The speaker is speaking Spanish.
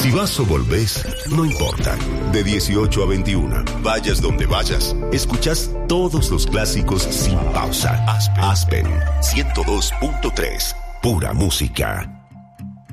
Si vas o volvés, no importa. De 18 a 21, vayas donde vayas, escuchás todos los clásicos sin pausa. Aspen 102.3, pura música.